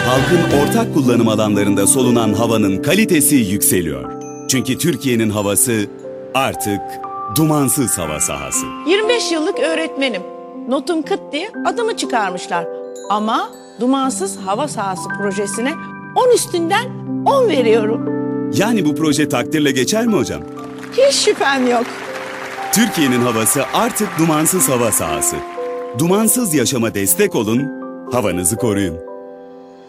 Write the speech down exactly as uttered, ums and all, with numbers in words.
halkın ortak kullanım alanlarında solunan havanın kalitesi yükseliyor. Çünkü Türkiye'nin havası artık dumansız hava sahası. yirmi beş yıllık öğretmenim. Notum kıt diye adımı çıkarmışlar. Ama dumansız hava sahası projesine on üstünden on veriyorum. Yani bu proje takdirle geçer mi hocam? Hiç şüphem yok. Türkiye'nin havası artık dumansız hava sahası. Dumansız yaşama destek olun, havanızı koruyun.